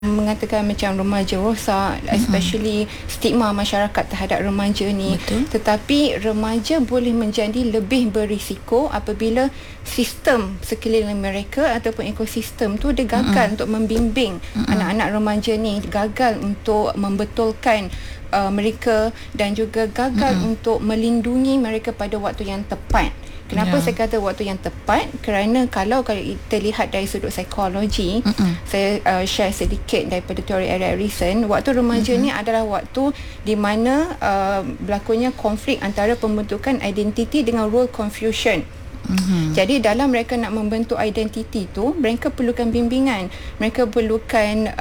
mengatakan macam remaja rosak, especially stigma masyarakat terhadap remaja ni. Betul. Tetapi remaja boleh menjadi lebih berisiko apabila sistem sekeliling mereka ataupun ekosistem tu dia gagal untuk membimbing anak-anak remaja ni, gagal untuk membetulkan mereka dan juga gagal untuk melindungi mereka pada waktu yang tepat. Kenapa saya kata waktu yang tepat? Kerana kalau kita lihat dari sudut psikologi, saya share sedikit daripada teori Erikson, waktu remaja ni adalah waktu di mana berlakunya konflik antara pembentukan identiti dengan role confusion. Jadi dalam mereka nak membentuk identiti tu, mereka perlukan bimbingan, mereka perlukan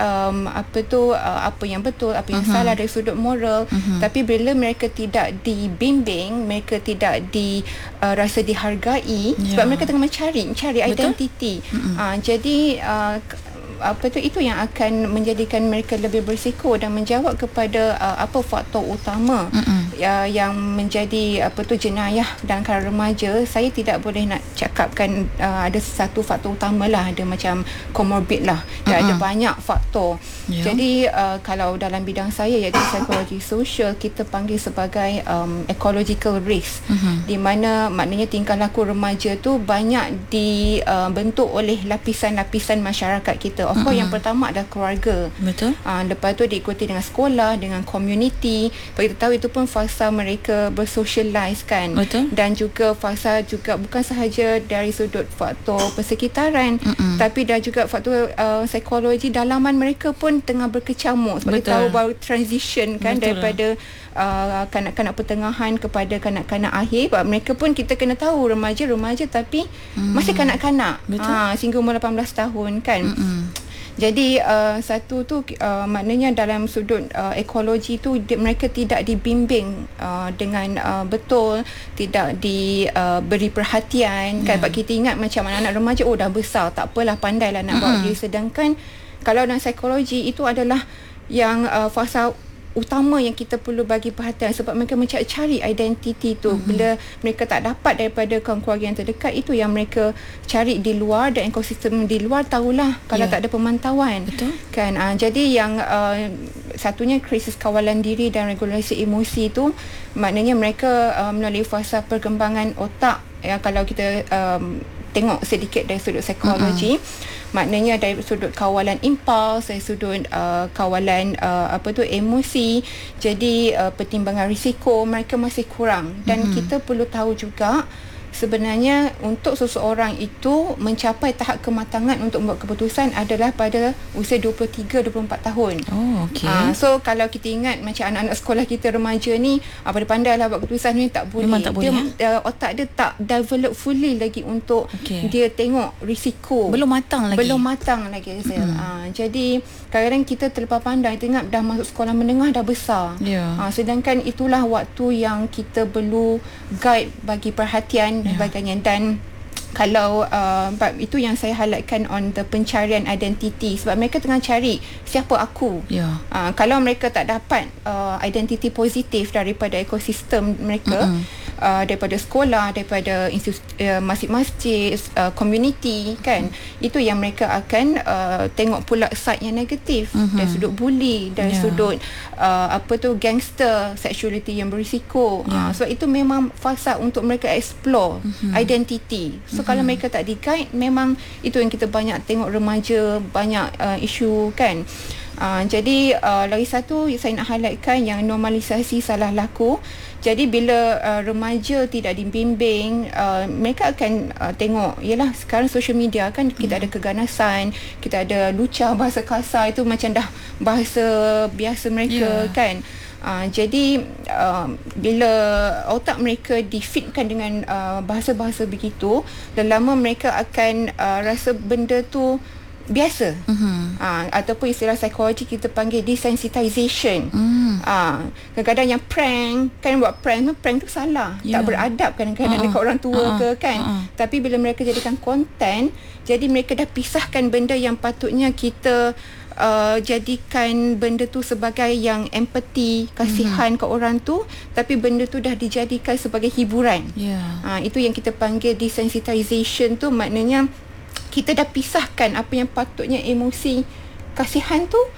apa yang betul, apa yang salah dari sudut moral. Tapi bila mereka tidak dibimbing, mereka tidak rasa dihargai, sebab mereka tengah mencari identiti. Jadi itu yang akan menjadikan mereka lebih berisiko dan menjawab kepada apa faktor utama yang menjadi jenayah dalam kalangan remaja. Saya tidak boleh nak cakapkan ada satu faktor utama lah, ada macam comorbid lah, dan ada banyak faktor. Jadi kalau dalam bidang saya iaitu psikologi sosial, kita panggil sebagai ecological risk, di mana maknanya tingkah laku remaja tu banyak dibentuk oleh lapisan-lapisan masyarakat kita. Of course, yang pertama adalah keluarga. Betul. Lepas tu diikuti dengan sekolah, dengan community. Kita tahu itu pun fasa mereka bersocialize kan. Betul. Dan juga fasa juga bukan sahaja dari sudut faktor persekitaran, tapi dan juga faktor psikologi dalaman mereka pun tengah berkecamuk. Sebab kita tahu baru transition kan. Betul. Daripada kanak-kanak pertengahan kepada kanak-kanak akhir. Mereka pun kita kena tahu remaja tapi masih kanak-kanak. Sehingga umur 18 tahun kan. Jadi satu tu maknanya dalam sudut ekologi tu mereka tidak dibimbing dengan betul, tidak diberi perhatian kan. Sebab kita ingat macam anak-anak remaja dah besar, tak apalah, pandailah nak bawa diri. Sedangkan kalau dalam psikologi itu adalah yang fasa utama yang kita perlu bagi perhatian, sebab mereka mencari identiti tu. Bila mereka tak dapat daripada keluarga yang terdekat, itu yang mereka cari di luar, dan ekosistem di luar tahulah kalau tak ada pemantauan. Betul. Kan. Jadi yang satunya krisis kawalan diri dan regulasi emosi tu, maknanya mereka melalui fasa perkembangan otak. Kalau kita tengok sedikit dari sudut psikologi, maknanya dari sudut kawalan impuls, dari sudut kawalan emosi. Jadi pertimbangan risiko mereka masih kurang. Dan kita perlu tahu juga sebenarnya untuk seseorang itu mencapai tahap kematangan untuk membuat keputusan adalah pada usia 23-24 tahun. So kalau kita ingat macam anak-anak sekolah kita remaja ni, pandai lah buat keputusan ni, tak boleh. Memang tak boleh, otak dia tak develop fully lagi untuk dia tengok risiko. Belum matang lagi. Jadi kadang-kadang kita terlepas pandai, tengok dah masuk sekolah menengah, dah besar. Sedangkan itulah waktu yang kita perlu guide, bagi perhatian dan sebagainya. Dan kalau itu yang saya highlightkan on the pencarian identiti, sebab mereka tengah cari siapa aku. Kalau mereka tak dapat identiti positif daripada ekosistem mereka, daripada sekolah, daripada masjid-masjid, community kan, itu yang mereka akan tengok pula side yang negatif, dari sudut bully, dari sudut gangster, sexuality yang berisiko. So itu memang fasa untuk mereka explore identity. So kalau mereka tak di-guide, memang itu yang kita banyak tengok remaja banyak isu kan. Jadi lagi satu saya nak highlightkan yang normalisasi salah laku. Jadi bila remaja tidak dibimbing, mereka akan tengok, yelah sekarang social media kan, kita ada keganasan, kita ada lucah, bahasa kasar, itu macam dah bahasa biasa mereka kan. Jadi bila otak mereka difitkan dengan bahasa-bahasa begitu, lama mereka akan rasa benda tu biasa. Ataupun istilah psikologi kita panggil desensitization. Kadang-kadang yang prank kan, buat prank tu salah, tak beradab kadang-kadang dekat orang tua ke kan. Tapi bila mereka jadikan konten, jadi mereka dah pisahkan benda yang patutnya kita jadikan benda tu sebagai yang empathy, kasihan ke orang tu, tapi benda tu dah dijadikan sebagai hiburan. Itu yang kita panggil desensitization tu. Maknanya kita dah pisahkan apa yang patutnya emosi kasihan tu